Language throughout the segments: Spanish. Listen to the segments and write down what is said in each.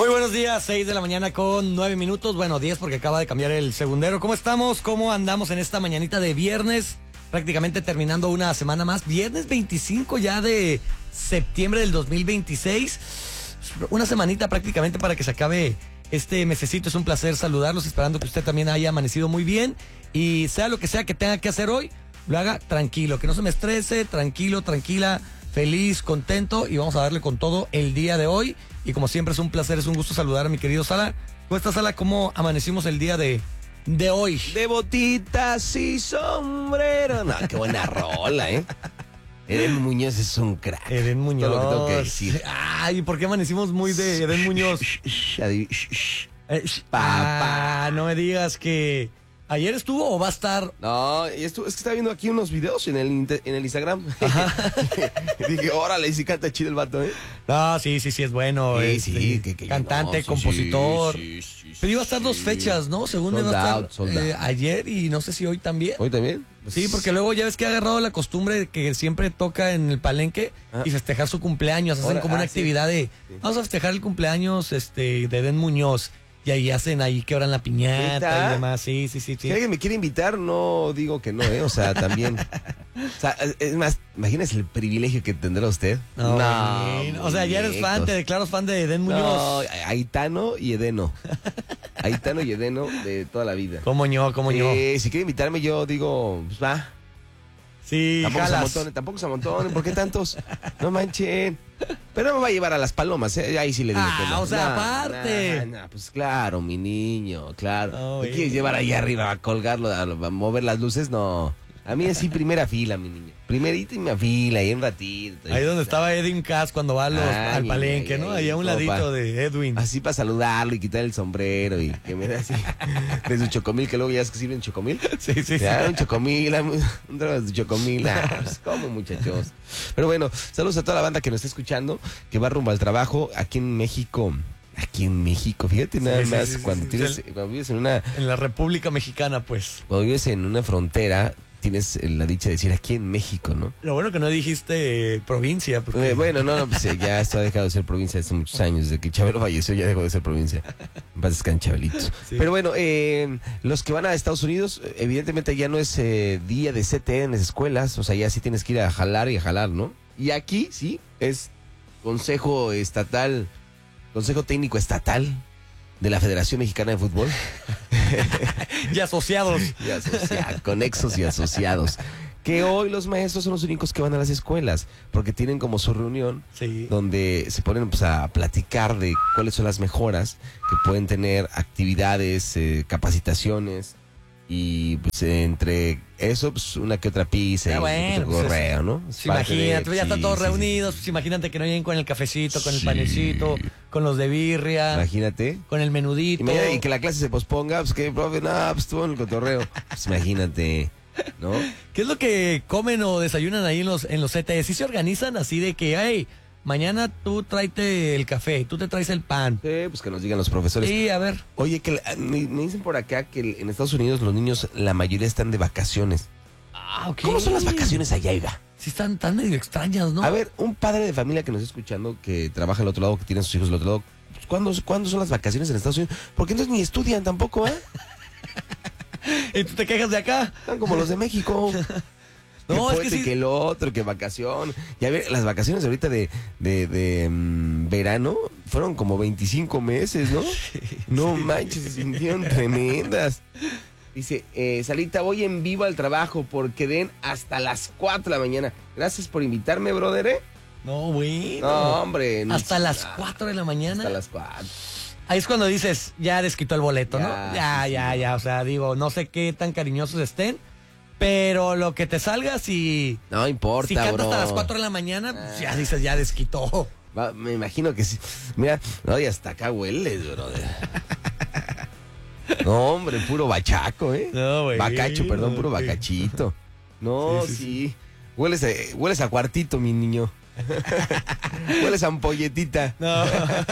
buenos días, 6 de la mañana con 9 minutos, bueno, 10 porque acaba de cambiar el segundero. ¿Cómo estamos? ¿Cómo andamos en esta mañanita de viernes? Prácticamente terminando una semana más, viernes 25 ya de septiembre del 2026. Una semanita prácticamente para que se acabe este mesecito. Es un placer saludarlos, esperando que usted también haya amanecido muy bien. Y sea lo que sea que tenga que hacer hoy, lo haga tranquilo, que no se me estrese, tranquilo, tranquila, feliz, contento. Y vamos a darle con todo el día de hoy. Y como siempre es un placer, es un gusto saludar a mi querido Sala. ¿Cómo está, Sala? ¿Cómo amanecimos el día de hoy? De botitas y sombrero. No, qué buena rola, ¿eh? Eden Muñoz es un crack. Eden Muñoz. Todo lo que tengo que decir. Ay, ¿por qué amanecimos muy de Eden Muñoz? Papá. No me digas que ayer estuvo o va a estar. No, es que estaba viendo aquí unos videos en el Instagram. Dije, órale, y si canta chido el vato, ¿eh? No, sí, es bueno. Sí, cantante, no, sí, compositor. sí. Pero iba a estar dos fechas, ¿no? Según me iba a estar ayer y no sé si hoy también. ¿Hoy también? Pues sí, porque luego ya ves que ha agarrado la costumbre de que siempre toca en el Palenque y festejar su cumpleaños. Hacen como una actividad de, vamos a festejar el cumpleaños de Eden Muñoz. Y ahí hacen, quebran la piñata y demás. Sí. Si alguien me quiere invitar, no digo que no, ¿eh? O sea, también. O sea, es más, imagínese el privilegio que tendrá usted. No. O sea, ya eres fan, te declaras fan de Eden Muñoz. No, Aitano y Edeno. Aitano y Edeno de toda la vida. ¿Cómo no? Si quiere invitarme, yo digo, pues va. Sí, tampoco se amontonen, ¿por qué tantos? No manchen. Pero no me va a llevar a las palomas, ¿eh? Ahí sí le digo que no. O sea, aparte. Pues claro, mi niño, claro. No, ¿Me quieres llevar allá arriba a colgarlo, a mover las luces? No. A mí así primera fila, mi niño. Primerísima fila, ahí un ratito. Ahí donde estaba Edwin Cass cuando va al Palenque, ¿no? Ahí a un ladito de Edwin. Así para saludarlo y quitar el sombrero y que me dé así de su chocomil, que luego ya es que sirven chocomil. Sí. Un chocomil, un trago de chocomil. Pues, ¿cómo, muchachos? Pero bueno, saludos a toda la banda que nos está escuchando, que va rumbo al trabajo aquí en México. Fíjate nada más, cuando vives en la República Mexicana, pues. Cuando vives en una frontera, tienes la dicha de decir aquí en México, ¿no? Lo bueno que no dijiste provincia. Porque... bueno, pues ya esto ha dejado de ser provincia hace muchos años. Desde que Chabelo falleció ya dejó de ser provincia. En paz descanse, Chabelitos. Sí. Pero bueno, los que van a Estados Unidos, evidentemente ya no es día de CTE en las escuelas. O sea, ya sí tienes que ir a jalar, ¿no? Y aquí, sí, es Consejo Técnico Estatal de la Federación Mexicana de Fútbol. Y asociados. Conexos y asociados. Que hoy los maestros son los únicos que van a las escuelas, porque tienen como su reunión donde se ponen pues, a platicar de cuáles son las mejoras que pueden tener, actividades, capacitaciones. Y pues entre eso, pues una que otra pizza y otro correo, ¿no? Imagínate, ya están todos reunidos, pues imagínate que no lleguen con el cafecito, con el panecito, con los de birria. Imagínate. Con el menudito. Y que la clase se posponga, pues que, profe, pues estuvo en el cotorreo. Pues imagínate, ¿no? ¿Qué es lo que comen o desayunan ahí en los CTE? ¿Sí se organizan así de que, hey, mañana tú tráete el café, tú te traes el pan? Sí, pues que nos digan los profesores. Sí, a ver. Oye, que me dicen por acá que en Estados Unidos los niños, la mayoría están de vacaciones. Ok. ¿Cómo son las vacaciones allá, Iba? Sí, están tan medio extrañas, ¿no? A ver, un padre de familia que nos está escuchando, que trabaja al otro lado, que tiene a sus hijos al otro lado, pues, ¿cuándo son las vacaciones en Estados Unidos? Porque entonces ni estudian tampoco, ¿eh? ¿Y tú te quejas de acá? Están como los de México. No, es que sí. Que el otro, que vacación. Ya ver, las vacaciones ahorita de verano fueron como 25 meses, ¿no? No manches, se sintieron tremendas. Dice, Salita, voy en vivo al trabajo porque den hasta las 4 de la mañana. Gracias por invitarme, brother, ¿eh? No, bueno. No, hombre. Hasta las 4 de la mañana. Hasta las 4. Ahí es cuando dices, ya desquitó el boleto, ¿no? Ya. O sea, digo, no sé qué tan cariñosos estén. Pero lo que te salga, si... No importa, si canta bro. hasta las 4 de la mañana, pues ya dices, ya desquitó. Me imagino que sí. Mira, no, y hasta acá hueles, brother. No, hombre, puro bachaco, ¿eh? No, güey. Bacacho, perdón, puro bacachito. No, sí. Hueles a cuartito, mi niño. Hueles a ampolletita. No.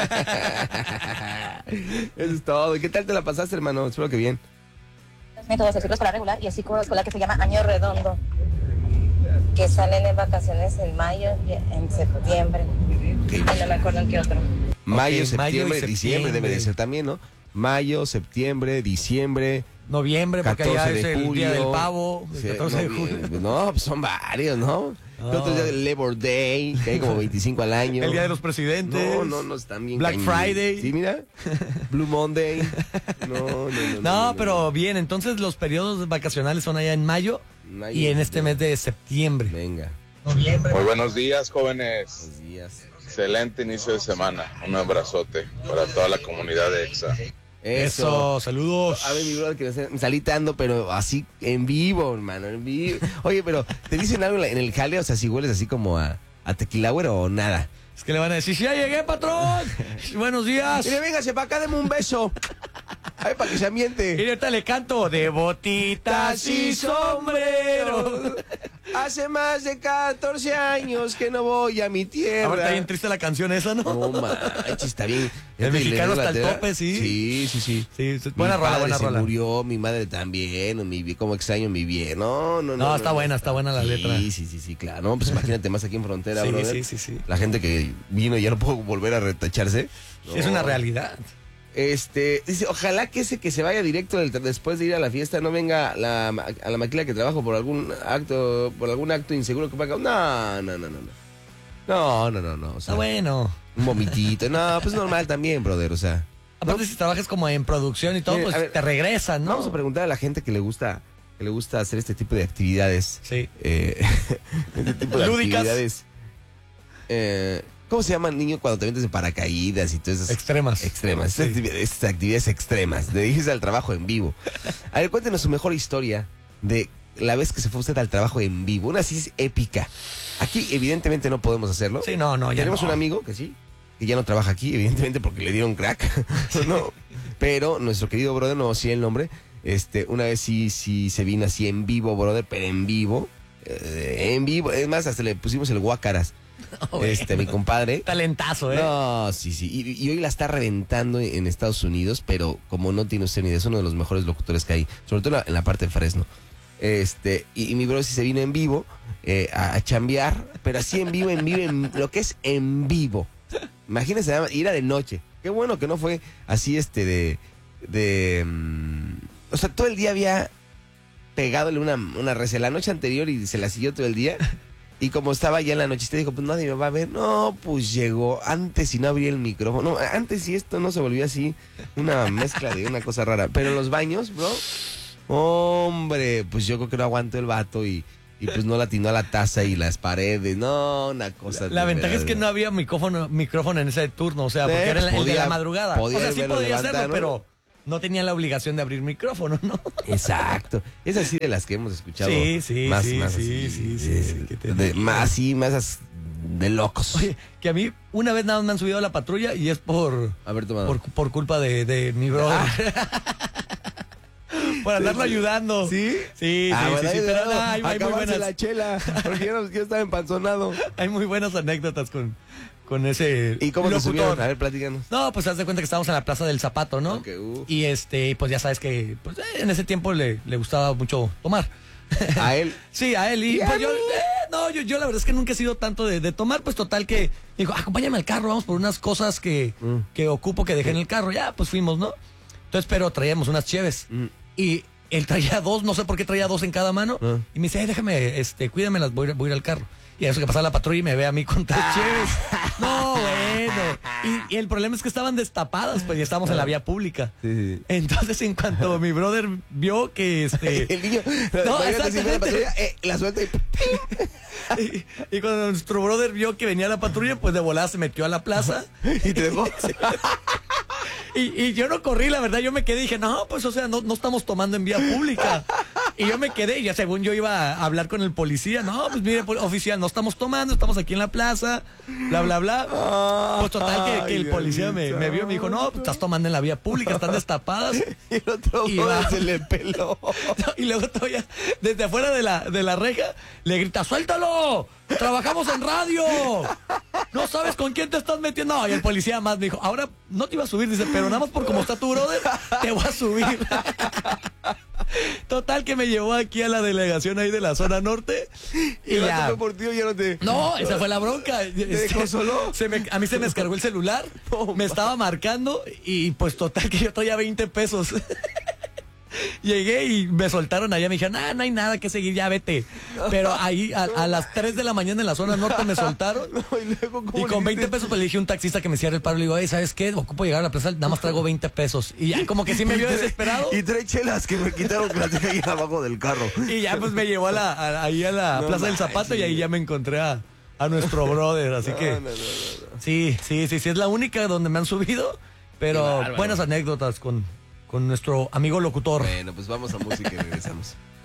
Eso es todo. ¿Qué tal te la pasaste, hermano? Espero que bien. Métodos de ciclo escolar regular y así como escolar que se llama Año Redondo, que salen en vacaciones en mayo y en septiembre. Y no me acuerdo en qué otro. Mayo, Ok, septiembre, mayo y diciembre debe de septiembre. ser también, ¿no? Mayo, septiembre, diciembre, Noviembre, porque 14 allá de es el julio. día del pavo, el Sí, 14 de julio. No, pues son varios, ¿no? No. El otro día del Labor Day, que hay como 25 al año. El día de los presidentes. No, están bien. Black Friday. Sí, mira. Blue Monday. No. No, pero bien, entonces los periodos vacacionales son allá en mayo Mayo, y en este mes de septiembre. Venga, Muy buenos días, jóvenes. buenos días. Excelente inicio de semana. Un abrazote para toda la comunidad de EXA. Eso, saludos. A ver, mi brother, que me salí tanto, pero así en vivo, hermano, en vivo. Oye, pero ¿te dicen algo en el jale? O sea, si hueles así como a tequila, güero, o nada. Es que le van a decir, sí, ya llegué, patrón. Buenos días. Mire, véngase para acá, deme un beso. Ay, para que se ambiente. Y ahorita le canto de botitas y sombrero. Hace más de 14 años que no voy a mi tierra. Ahora está bien triste la canción esa, ¿no? No manches, está bien. El mexicano hasta el Inglaterra. tope, sí. Sí. Sí, buena Mi rola, padre buena se rola. murió, mi madre también, como extraño mi bien. No. No, está buena la letra. Sí, claro. No, pues imagínate más aquí en frontera, Sí, brother. sí. La gente que vino y ya no puedo volver a retacharse. Es No. una realidad. Dice, ojalá que ese que se vaya directo después de ir a la fiesta no venga a la maquila que trabajo por algún acto inseguro que paga. No. O sea, Está bueno. un vomitito. No, pues normal también, brother, o sea. Aparte, si trabajas como en producción y todo, Miren, pues a ver, te regresan, ¿no? Vamos a preguntar a la gente que le gusta hacer este tipo de actividades. Sí. Este tipo de Lúdicas. actividades. ¿Cómo se llama, niño, cuando te metes en paracaídas y todas esas Extremas. extremas? Sí. Estas actividades extremas. Le dices al trabajo en vivo. A ver, cuéntenos su mejor historia de la vez que se fue usted al trabajo en vivo. Una así épica. Aquí, evidentemente, no podemos hacerlo. Sí, no, ya Tenemos no. un amigo que sí, que ya no trabaja aquí, evidentemente, porque le dieron crack. No. Pero nuestro querido brother, no sé el nombre, una vez sí se vino así en vivo, brother, pero en vivo. En vivo. Es más, hasta le pusimos el guácaras. No, bueno. Mi compadre. Talentazo, ¿eh? No, sí. Y hoy la está reventando en Estados Unidos, pero como no tiene usted ni idea, es uno de los mejores locutores que hay, sobre todo en la parte de Fresno. Y mi bro sí se vino en vivo a chambear, pero así en vivo, en lo que es en vivo. Imagínense, y era de noche. Qué bueno que no fue así o sea, todo el día había pegadole una reza la noche anterior y se la siguió todo el día. Y como estaba ya en la noche, dijo, pues nadie me va a ver. No, pues llegó antes y no abría el micrófono. No, antes y esto no se volvió así una mezcla de una cosa rara. Pero en los baños, bro, hombre, pues yo creo que no aguantó el vato y pues no le atinó a la taza y las paredes. No, una cosa. La ventaja es que no había micrófono en ese turno, o sea, porque era el de la madrugada. O sea, sí podía hacerlo, pero no tenía la obligación de abrir micrófono, ¿no? Exacto. Es así de las que hemos escuchado. Sí. Más Sí, así, que te más de locos. Oye, que a mí una vez nada más me han subido a la patrulla y es por Haber tomado. por culpa de mi brother. Por andarlo ayudando. ¿Sí? Sí, Bueno, sí, pero no, hay muy acabarse buenas. la chela, porque yo estaba empanzonado. Hay muy buenas anécdotas con ese ¿Y cómo te locutor. subieron? A ver, platícanos. No, pues haz de cuenta que estábamos en la Plaza del Zapato, ¿no? Ok, Y pues ya sabes que pues, en ese tiempo le gustaba mucho tomar. A él. Sí, a él. Y ¿Y a pues yo, mí? yo la verdad es que nunca he sido tanto de tomar, pues total que dijo, acompáñame al carro, vamos por unas cosas que ocupo que dejé en el carro. Ya, pues fuimos, ¿no? Entonces, pero traíamos unas cheves. Y él traía dos, no sé por qué traía dos en cada mano. Y me dice, déjame, cuídamelas, voy a ir al carro. Y a eso que pasa la patrulla y me ve a mí con tres cheves. No, bueno. Y el problema es que estaban destapadas, pues ya estábamos en la vía pública. Sí. Entonces, en cuanto mi brother vio que El niño. No, imagínate si fuera patrulla, la suelta y. y cuando nuestro brother vio que venía la patrulla, pues de volada se metió a la plaza. Y te dejó. Y yo no corrí, la verdad, yo me quedé y dije, no, pues o sea, no estamos tomando en vía pública. Y yo me quedé y ya según yo iba a hablar con el policía, no, pues mire, oficial, no estamos tomando, estamos aquí en la plaza, bla, bla, bla. Pues total que el policía me vio y me dijo, no, pues estás tomando en la vía pública, están destapadas. Y el otro Y brother va. se le peló. Y luego todavía, desde afuera de la reja, le grita, ¡suéltalo! ¡Trabajamos en radio! ¿No sabes con quién te estás metiendo? No, y el policía más me dijo, ahora no te iba a subir, dice, pero nada más por cómo está tu brother, te voy a subir. Total que me llevó aquí a la delegación ahí de la zona norte. Y ya. Fue por ti, ya no te... No, esa fue la bronca. ¿Te dejó solo? A mí se me descargó el celular, me estaba marcando y pues total que yo traía 20 pesos. Llegué y me soltaron allá, me dijeron, no hay nada que seguir, ya vete. Pero ahí a las 3 de la mañana en la zona norte me soltaron. No, y luego, ¿cómo Y con le 20 dijiste? pesos pues le dije a un taxista que me cierre el paro. Le digo, ¿sabes qué? Ocupo llegar a la plaza, nada más traigo 20 pesos. Y ya como que sí me vio desesperado. Y trae chelas que me quitaron que las dejé ahí abajo del carro. Y ya pues me llevó ahí a la No Plaza del manches. Zapato y ahí ya me encontré a nuestro brother. Así que No. sí, es la única donde me han subido. Pero Qué bárbaro. buenas anécdotas con nuestro amigo locutor. Bueno, pues vamos a música y regresamos.